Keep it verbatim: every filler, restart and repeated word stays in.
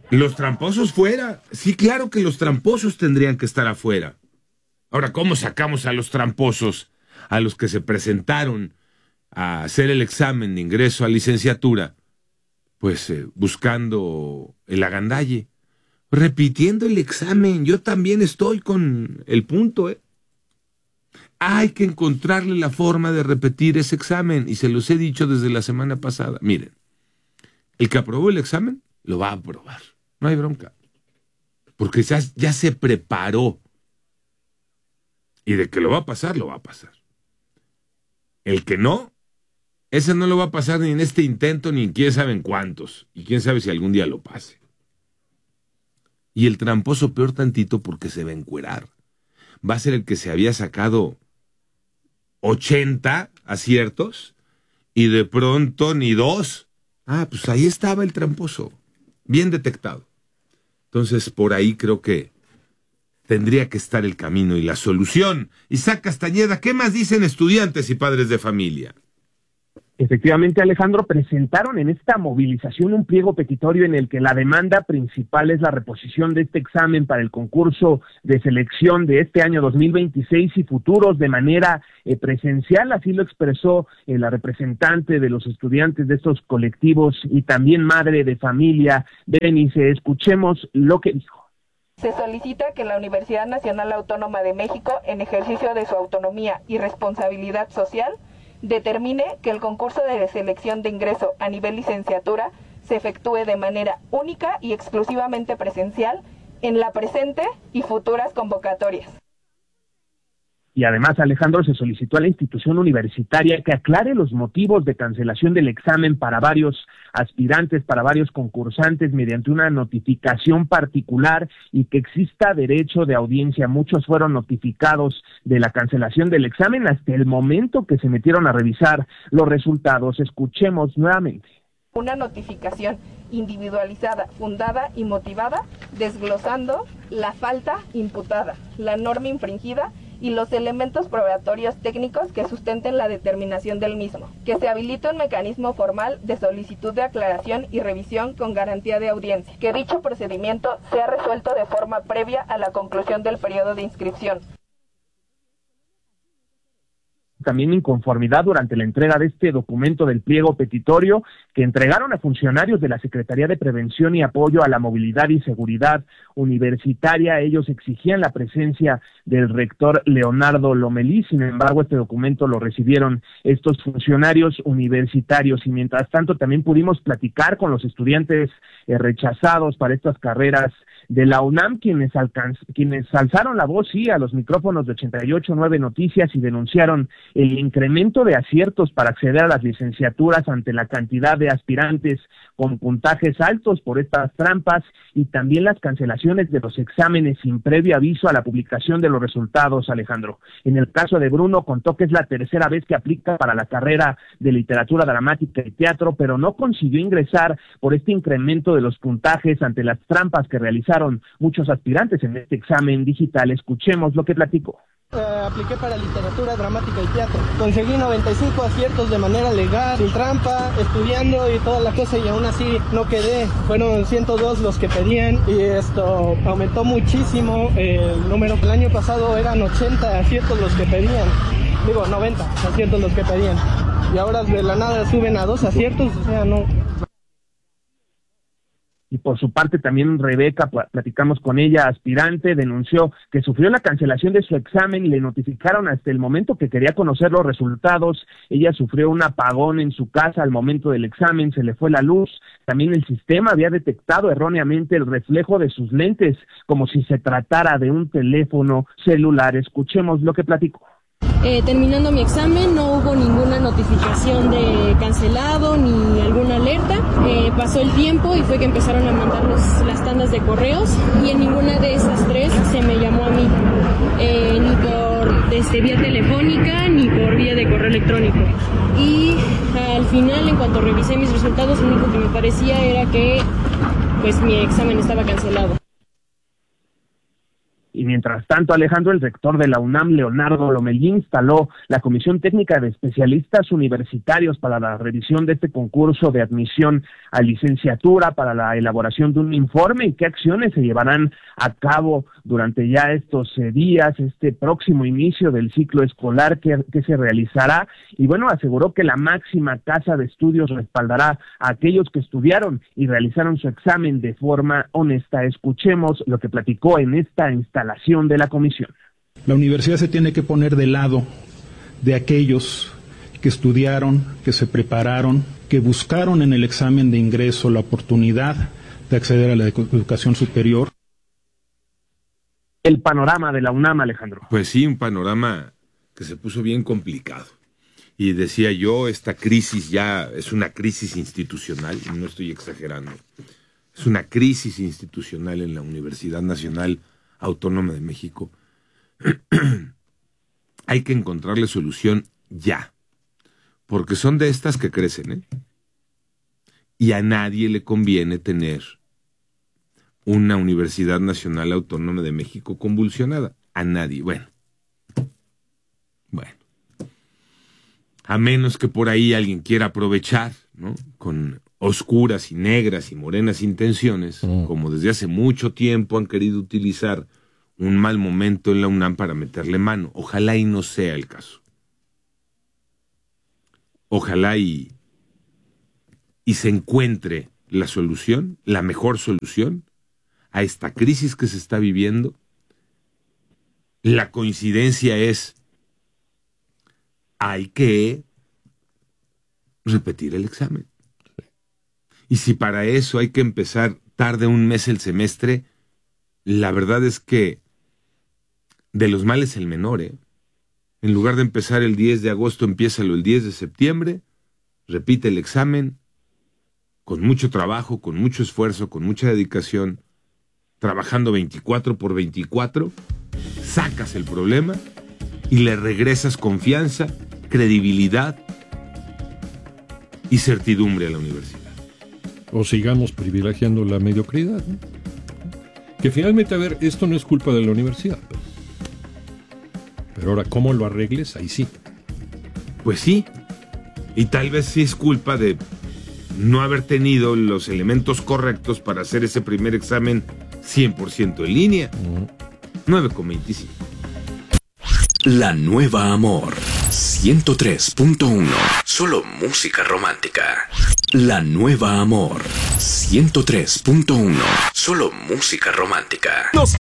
Los tramposos fuera. Sí, claro que los tramposos tendrían que estar afuera. Ahora, ¿cómo sacamos a los tramposos, a los que se presentaron a hacer el examen de ingreso a licenciatura? Pues eh, buscando el agandalle, repitiendo el examen. Yo también estoy con el punto, ¿eh? Hay que encontrarle la forma de repetir ese examen, y se los he dicho desde la semana pasada. Miren, el que aprobó el examen, lo va a aprobar. No hay bronca. Porque ya, ya se preparó. Y de que lo va a pasar, lo va a pasar. El que no, ese no lo va a pasar ni en este intento, ni en quién sabe en cuántos. Y quién sabe si algún día lo pase. Y el tramposo peor tantito porque se va a encuerar. Va a ser el que se había sacado ochenta aciertos y de pronto ni dos. Ah, pues ahí estaba el tramposo. Bien detectado. Entonces, por ahí creo que tendría que estar el camino y la solución. Isaac Castañeda, ¿qué más dicen estudiantes y padres de familia? Efectivamente, Alejandro, presentaron en esta movilización un pliego petitorio en el que la demanda principal es la reposición de este examen para el concurso de selección de este año dos mil veintiséis y futuros de manera eh, presencial. Así lo expresó eh, la representante de los estudiantes de estos colectivos y también madre de familia, Berenice. Escuchemos lo que dijo. Se solicita que la Universidad Nacional Autónoma de México, en ejercicio de su autonomía y responsabilidad social, determine que el concurso de selección de ingreso a nivel licenciatura se efectúe de manera única y exclusivamente presencial en la presente y futuras convocatorias. Y además, Alejandro, se solicitó a la institución universitaria que aclare los motivos de cancelación del examen para varios aspirantes, para varios concursantes, mediante una notificación particular y que exista derecho de audiencia. Muchos fueron notificados de la cancelación del examen hasta el momento que se metieron a revisar los resultados. Escuchemos nuevamente. Una notificación individualizada, fundada y motivada, desglosando la falta imputada, la norma infringida y los elementos probatorios técnicos que sustenten la determinación del mismo. Que se habilite un mecanismo formal de solicitud de aclaración y revisión con garantía de audiencia. Que dicho procedimiento sea resuelto de forma previa a la conclusión del periodo de inscripción. También inconformidad durante la entrega de este documento del pliego petitorio que entregaron a funcionarios de la Secretaría de Prevención y Apoyo a la Movilidad y Seguridad Universitaria. Ellos exigían la presencia del rector Leonardo Lomelí. Sin embargo, este documento lo recibieron estos funcionarios universitarios, y mientras tanto también pudimos platicar con los estudiantes eh, rechazados para estas carreras de la UNAM, quienes, alcanz quienes alzaron la voz, sí, a los micrófonos de ochenta y ocho punto nueve Noticias y denunciaron el incremento de aciertos para acceder a las licenciaturas ante la cantidad de aspirantes con puntajes altos por estas trampas, y también las cancelaciones de los exámenes sin previo aviso a la publicación de los resultados, Alejandro. En el caso de Bruno, contó que es la tercera vez que aplica para la carrera de literatura dramática y teatro, pero no consiguió ingresar por este incremento de los puntajes ante las trampas que realizaron muchos aspirantes en este examen digital. Escuchemos lo que platicó. Uh, apliqué para literatura dramática y teatro. Conseguí noventa y cinco aciertos de manera legal, sin trampa, estudiando y toda la cosa, y aún así no quedé. Fueron ciento dos los que pedían y esto aumentó muchísimo el número. El año pasado eran ochenta aciertos los que pedían. Digo, noventa aciertos los que pedían. Y ahora de la nada suben a dos aciertos, o sea, no... Y por su parte también Rebeca, platicamos con ella, aspirante, denunció que sufrió la cancelación de su examen y le notificaron hasta el momento que quería conocer los resultados. Ella sufrió un apagón en su casa al momento del examen, se le fue la luz. También el sistema había detectado erróneamente el reflejo de sus lentes, como si se tratara de un teléfono celular. Escuchemos lo que platicó. Eh, terminando mi examen no hubo ninguna notificación de cancelado ni alguna alerta. Eh, pasó el tiempo y fue que empezaron a mandarnos las tandas de correos, y en ninguna de esas tres se me llamó a mí, eh, ni por desde vía telefónica ni por vía de correo electrónico. Y al final, en cuanto revisé mis resultados, lo único que me parecía era que pues mi examen estaba cancelado. Y mientras tanto, Alejandro, el rector de la UNAM, Leonardo Lomelí, instaló la Comisión Técnica de Especialistas Universitarios para la revisión de este concurso de admisión a licenciatura, para la elaboración de un informe y qué acciones se llevarán a cabo durante ya estos eh, días, este próximo inicio del ciclo escolar que, que se realizará. Y bueno, aseguró que la máxima casa de estudios respaldará a aquellos que estudiaron y realizaron su examen de forma honesta. Escuchemos lo que platicó en esta instalación de la comisión. La universidad se tiene que poner del lado de aquellos que estudiaron, que se prepararon, que buscaron en el examen de ingreso la oportunidad de acceder a la educación superior. El panorama de la UNAM, Alejandro. Pues sí, un panorama que se puso bien complicado. Y decía yo, esta crisis ya es una crisis institucional, y no estoy exagerando. Es una crisis institucional en la Universidad Nacional Autónoma de México. Hay que encontrarle solución ya, porque son de estas que crecen, ¿eh? Y a nadie le conviene tener una Universidad Nacional Autónoma de México convulsionada, a nadie. Bueno, bueno, a menos que por ahí alguien quiera aprovechar, ¿no?, con oscuras y negras y morenas intenciones, mm. como desde hace mucho tiempo han querido utilizar un mal momento en la UNAM para meterle mano. Ojalá y no sea el caso. Ojalá y, y se encuentre la solución, la mejor solución a esta crisis que se está viviendo. La coincidencia es, hay que repetir el examen. Y si para eso hay que empezar tarde un mes el semestre, la verdad es que de los males el menor, ¿eh? En lugar de empezar el diez de agosto, empiézalo el diez de septiembre, repite el examen, con mucho trabajo, con mucho esfuerzo, con mucha dedicación, trabajando veinticuatro por veinticuatro, sacas el problema y le regresas confianza, credibilidad y certidumbre a la universidad. O sigamos privilegiando la mediocridad, ¿no? Que finalmente, a ver, esto no es culpa de la universidad. Pero, pero ahora, ¿cómo lo arregles? Ahí sí. Pues sí. Y tal vez sí es culpa de no haber tenido los elementos correctos para hacer ese primer examen cien por ciento en línea. Uh-huh. nueve con veinticinco. La Nueva Amor ciento tres punto uno. Solo música romántica. La Nueva Amor ciento tres punto uno. Solo música romántica. Los